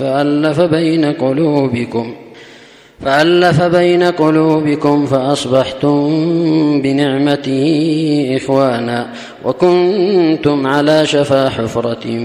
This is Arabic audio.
فألف بين قلوبكم فأصبحتم بنعمته إخوانا وكنتم على شفا حفرة